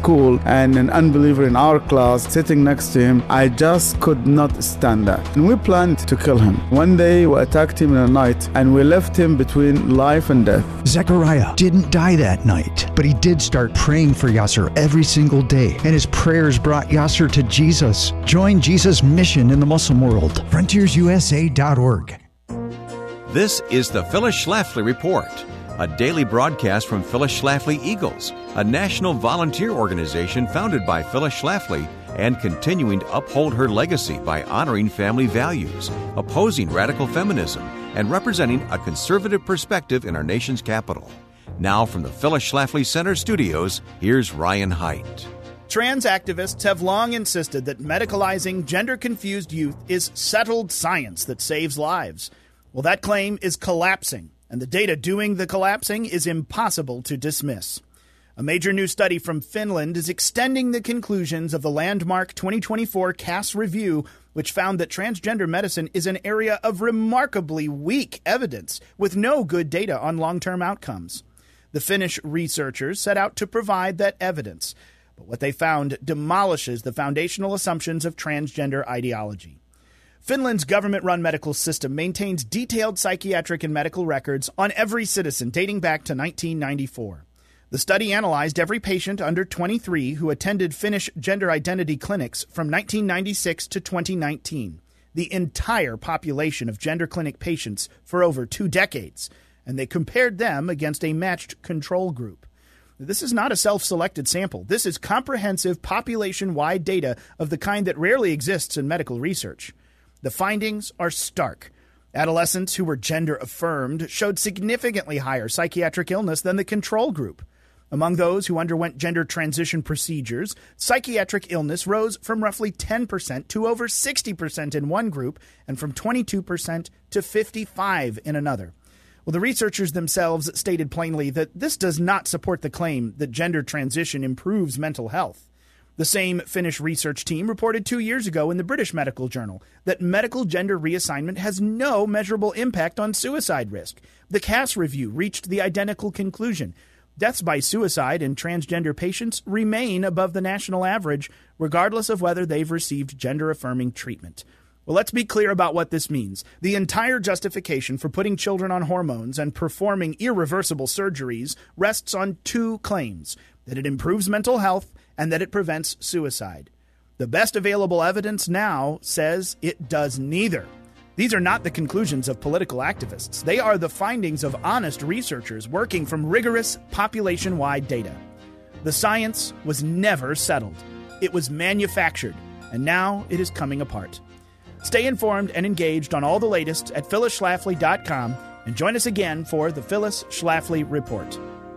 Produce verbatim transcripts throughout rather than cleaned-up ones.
school and an unbeliever in our class sitting next to him. I just could not stand that. And we planned to kill him. One day we attacked him in the night and we left him between life and death. Zechariah didn't die that night, but he did start praying for Yasser every single day, and his prayers brought Yasser to Jesus. Join Jesus' mission in the Muslim world. frontiers u s a dot org. This is the Phyllis Schlafly Report, a daily broadcast from Phyllis Schlafly Eagles, a national volunteer organization founded by Phyllis Schlafly and continuing to uphold her legacy by honoring family values, opposing radical feminism, and representing a conservative perspective in our nation's capital. Now from the Phyllis Schlafly Center studios, here's Ryan Haidt. Trans activists have long insisted that medicalizing gender-confused youth is settled science that saves lives. Well, that claim is collapsing, and the data doing the collapsing is impossible to dismiss. A major new study from Finland is extending the conclusions of the landmark twenty twenty-four Cass Review, which found that transgender medicine is an area of remarkably weak evidence with no good data on long-term outcomes. The Finnish researchers set out to provide that evidence, but what they found demolishes the foundational assumptions of transgender ideology. Finland's government-run medical system maintains detailed psychiatric and medical records on every citizen dating back to nineteen ninety-four. The study analyzed every patient under twenty-three who attended Finnish gender identity clinics from nineteen ninety-six to twenty nineteen, the entire population of gender clinic patients for over two decades, and they compared them against a matched control group. This is not a self-selected sample. This is comprehensive population-wide data of the kind that rarely exists in medical research. The findings are stark. Adolescents who were gender-affirmed showed significantly higher psychiatric illness than the control group. Among those who underwent gender transition procedures, psychiatric illness rose from roughly ten percent to over sixty percent in one group and from twenty-two percent to fifty-five percent in another. Well, the researchers themselves stated plainly that this does not support the claim that gender transition improves mental health. The same Finnish research team reported two years ago in the British Medical Journal that medical gender reassignment has no measurable impact on suicide risk. The Cass Review reached the identical conclusion. Deaths by suicide in transgender patients remain above the national average, regardless of whether they've received gender-affirming treatment. Well, let's be clear about what this means. The entire justification for putting children on hormones and performing irreversible surgeries rests on two claims: that it improves mental health and that it prevents suicide. The best available evidence now says it does neither. These are not the conclusions of political activists. They are the findings of honest researchers working from rigorous population-wide data. The science was never settled. It was manufactured, and now it is coming apart. Stay informed and engaged on all the latest at phyllis schlafly dot com and join us again for the Phyllis Schlafly Report.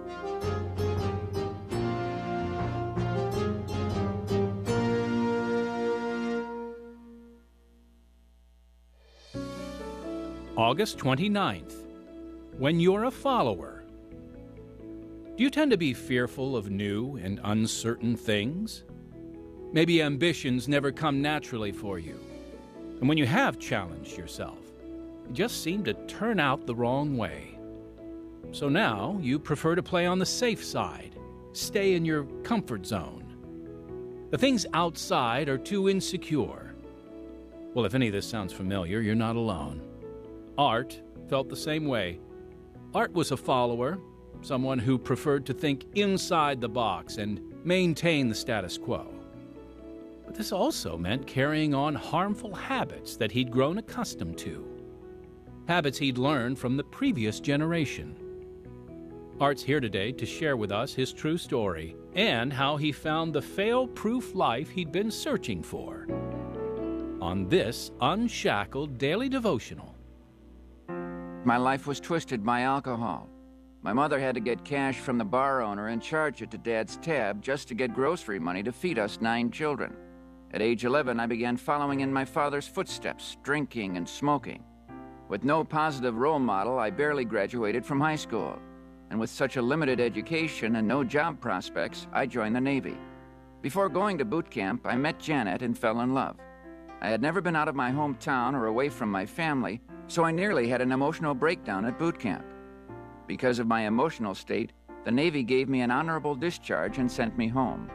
August twenty-ninth. When you're a follower. Do you tend to be fearful of new and uncertain things? Maybe ambitions never come naturally for you. And when you have challenged yourself, you just seem to turn out the wrong way. So now you prefer to play on the safe side, stay in your comfort zone. The things outside are too insecure. Well, if any of this sounds familiar, you're not alone. Art felt the same way. Art was a follower, someone who preferred to think inside the box and maintain the status quo. But this also meant carrying on harmful habits that he'd grown accustomed to, habits he'd learned from the previous generation. Art's here today to share with us his true story and how he found the fail-proof life he'd been searching for on this Unshackled Daily Devotional. My life was twisted by alcohol. My mother had to get cash from the bar owner and charge it to Dad's tab just to get grocery money to feed us nine children. At age eleven, I began following in my father's footsteps, drinking and smoking. With no positive role model, I barely graduated from high school. And with such a limited education and no job prospects, I joined the Navy. Before going to boot camp, I met Janet and fell in love. I had never been out of my hometown or away from my family, so I nearly had an emotional breakdown at boot camp. Because of my emotional state, the Navy gave me an honorable discharge and sent me home.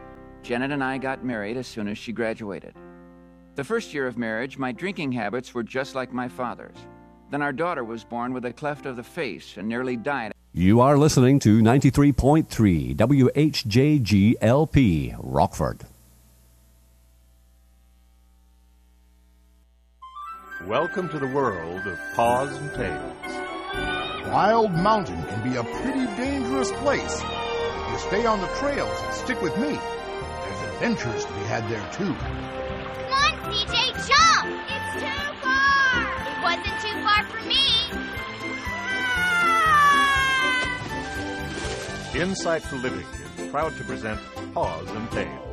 Janet and I got married as soon as she graduated. The first year of marriage, my drinking habits were just like my father's. Then our daughter was born with a cleft of the face and nearly died. You are listening to ninety-three point three W H J G L P, Rockford. Welcome to the world of Paws and Tales. Wild Mountain can be a pretty dangerous place. If you stay on the trails and stick with me, there's adventures to be had there too. Come on, C J, jump! It's too far! It wasn't too far for me. Insight for Living is proud to present Paws and Tales.